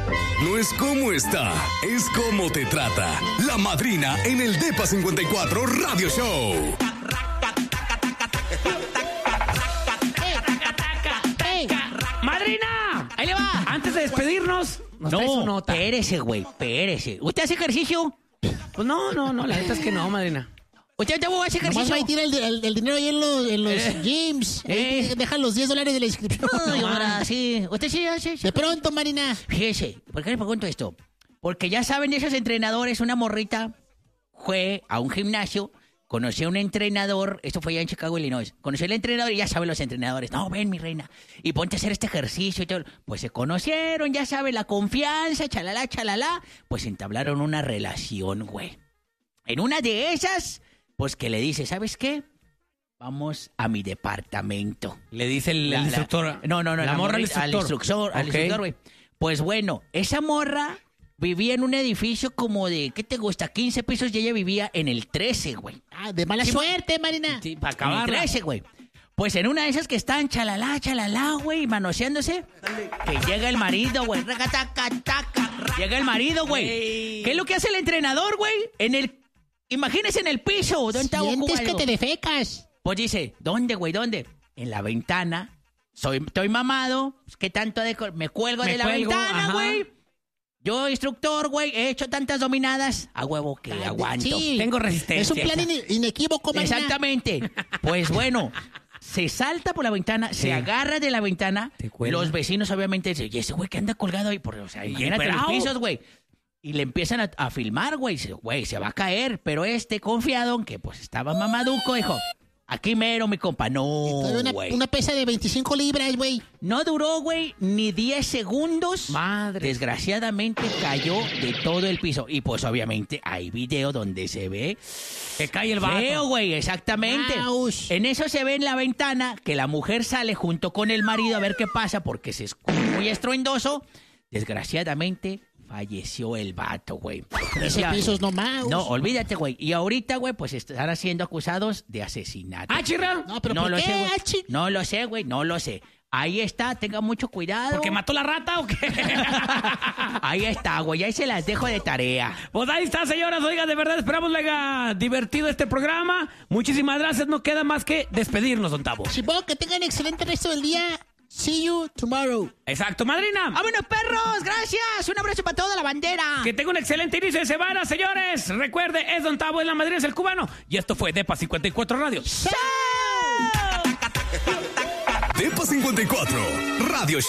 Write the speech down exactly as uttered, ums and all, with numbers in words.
No es cómo está, es cómo te trata. La madrina en el Depa cincuenta y cuatro Radio Show. ¡Madrina! Ahí le va. Antes de despedirnos, nos trae su No, nota. espérese, güey, espérese. ¿Usted hace ejercicio? Pues no, no, no, la neta es que no, madrina. ¿Usted tampoco hace Nomás ejercicio? va y tira el, el- el dinero ahí en los, en los Eh. gyms. Ahí Eh. dejan los diez dólares de la inscripción. Ay, ahora sí. ¿Usted sí hace? De pronto, Marina. Fíjese, ¿por qué le pregunto esto? Porque ya saben esos entrenadores, una morrita fue a un gimnasio, conoció a un entrenador, esto fue ya en Chicago, Illinois, conoció al entrenador y ya saben los entrenadores, no, ven mi reina, y ponte a hacer este ejercicio y todo. Pues se conocieron, ya sabe, la confianza, chalala, chalala, pues entablaron una relación, güey. En una de esas, pues que le dice, ¿sabes qué? Vamos a mi departamento. Le dice el, el La- la- instructor. No, no, no. La morra al morrita- instructor. Al instructor, al Ok. instructor, güey. Pues bueno, esa morra vivía en un edificio como de, ¿qué te gusta? quince pisos y ella vivía en el trece, güey. Ah, de mala Sí, suerte, Marina. Sí, para En el acabar. trece, güey. Pues en una de esas que están chalala, chalala, güey, manoseándose, que llega el marido, güey. Racataca, taca. Llega el marido, güey. ¿Qué es lo que hace el entrenador, güey? En el... Imagínese en el piso. ¿Dónde está Sientes que Goku, te defecas. Pues dice, ¿dónde, güey? ¿Dónde? En la ventana. Soy, estoy mamado. ¿Qué tanto de co- me cuelgo Me de la cuelgo, ventana, ajá. güey? Yo, instructor, güey, he hecho tantas dominadas. A huevo que aguanto. Sí. Tengo resistencia. Es un plan ine- inequívoco, Marina. Exactamente. Pues bueno, se salta por la ventana, Sí. se agarra de la ventana. Te cuelga. Los vecinos, obviamente, dicen, ¿y ese güey que anda colgado ahí? Por, o sea, imagínate los emperado. pisos, güey. Y le empiezan a, a filmar, güey. Dice, güey, se va a caer. Pero este, confiado en que pues estaba mamaduco, dijo, aquí mero, mi compa. No, Trae una, güey. una pesa de veinticinco libras, güey. No duró, güey, ni diez segundos. Madre. Desgraciadamente cayó de todo el piso. Y pues obviamente hay video donde se ve Que cae el vato. feo, güey, exactamente. Aush. En eso se ve en la ventana que la mujer sale junto con el marido a ver qué pasa porque se escucha muy estruendoso. Desgraciadamente falleció el vato, güey. Esos Ya- pisos nomás. No, olvídate, güey. Y ahorita, güey, pues están siendo acusados de asesinato. Ah, chirra. No, pero no ¿por lo qué, sé, güey. Achi? No lo sé, güey, no lo sé. Ahí está, tenga mucho cuidado. ¿Porque mató la rata o qué? Ahí está, güey, ahí se las dejo de tarea. Pues ahí está, señoras. Oiga, de verdad esperamos le haya divertido este programa. Muchísimas gracias. No queda más que despedirnos, don Tavo. Supongo que tengan excelente resto del día. See you tomorrow. Exacto, madrina. ¡Vámonos, perros! ¡Gracias! Un abrazo para toda la bandera. Que tenga un excelente inicio de semana, señores. Recuerde, es don Tavo, es la madrina, es el cubano. Y esto fue Depa cincuenta y cuatro Radio. Depa cincuenta y cuatro Radio Show.